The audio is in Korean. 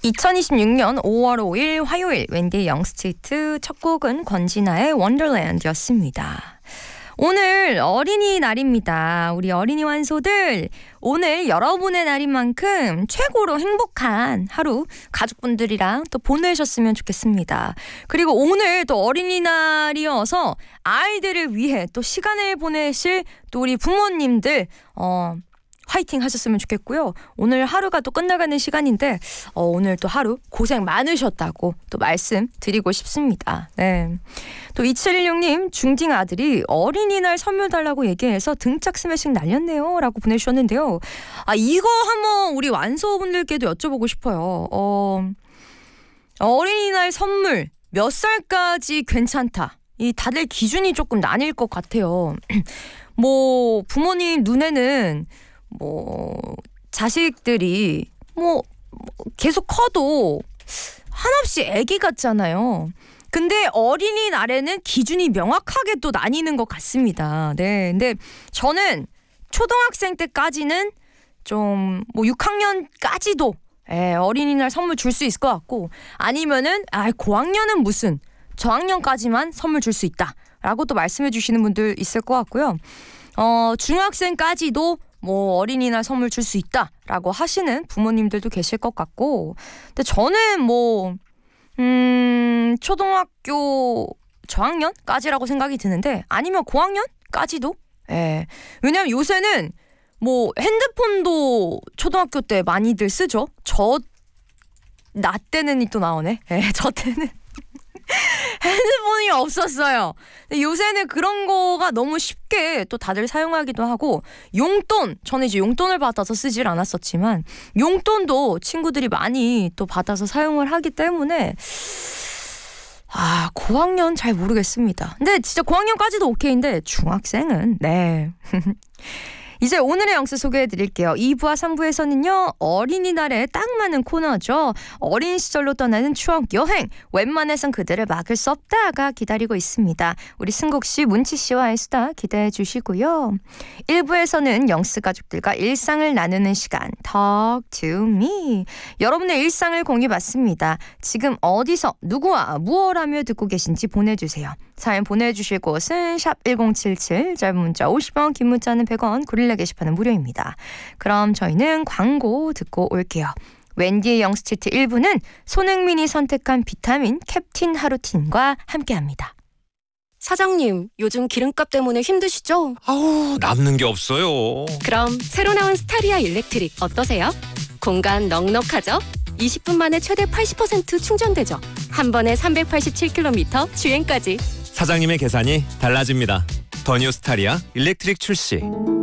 2026년 5월 5일 화요일 웬디의 영스트리트 첫 곡은 권진아의 원더랜드였습니다. 오늘 어린이날입니다. 우리 어린이 완소들, 오늘 여러분의 날인 만큼 최고로 행복한 하루 가족분들이랑 또 보내셨으면 좋겠습니다. 그리고 오늘 또 어린이날이어서 아이들을 위해 또 시간을 보내실 또 우리 부모님들 화이팅 하셨으면 좋겠고요. 오늘 하루가 또 끝나가는 시간인데 오늘 또 하루 고생 많으셨다고 또 말씀드리고 싶습니다. 네. 또 2716님, 중딩 아들이 어린이날 선물 달라고 얘기해서 등짝 스매싱 날렸네요 라고 보내주셨는데요. 이거 한번 우리 완소분들께도 여쭤보고 싶어요. 어린이날 선물 몇 살까지 괜찮다, 이 다들 기준이 조금 나뉠 것 같아요. 뭐 부모님 눈에는 자식들이 계속 커도 한없이 애기 같잖아요. 근데 어린이날에는 기준이 명확하게 또 나뉘는 것 같습니다. 네, 근데 저는 초등학생 때까지는 좀 6학년까지도 어린이날 선물 줄 수 있을 것 같고, 아니면은 고학년은 무슨 저학년까지만 선물 줄 수 있다라고 또 말씀해 주시는 분들 있을 것 같고요. 중학생까지도 어린이날 선물 줄 수 있다라고 하시는 부모님들도 계실 것 같고, 근데 저는 초등학교 저학년까지라고 생각이 드는데, 아니면 고학년까지도? 왜냐면 요새는 핸드폰도 초등학교 때 많이들 쓰죠. 나 때는 또 나오네. 저 때는 핸드폰이 없었어요. 근데 요새는 그런 거가 너무 쉽게 또 다들 사용하기도 하고, 용돈, 저는 이제 용돈을 받아서 쓰질 않았었지만 용돈도 친구들이 많이 또 받아서 사용을 하기 때문에 고학년 잘 모르겠습니다. 근데 진짜 고학년까지도 오케이인데 중학생은 이제 오늘의 영수 소개해드릴게요. 2부와 3부에서는요. 어린이날에 딱 맞는 코너죠. 어린 시절로 떠나는 추억 여행. 웬만해선 그들을 막을 수 없다가 기다리고 있습니다. 우리 승국씨, 문치씨와의 수다 기대해 주시고요. 1부에서는 영수 가족들과 일상을 나누는 시간 Talk to me. 여러분의 일상을 공유받습니다. 지금 어디서 누구와 무엇 하며 듣고 계신지 보내주세요. 사연 보내주실 곳은 샵1077, 짧은 문자 50원, 긴 문자는 100원, 고릴라 게시판은 무료입니다. 그럼 저희는 광고 듣고 올게요. 웬디의 영스트리트 1부는 손흥민이 선택한 비타민 캡틴 하루틴과 함께합니다. 사장님, 요즘 기름값 때문에 힘드시죠? 남는 게 없어요. 그럼 새로 나온 스타리아 일렉트릭 어떠세요? 공간 넉넉하죠? 20분 만에 최대 80% 충전되죠? 한 번에 387km 주행까지. 사장님의 계산이 달라집니다. 더 뉴 스타리아 일렉트릭 출시.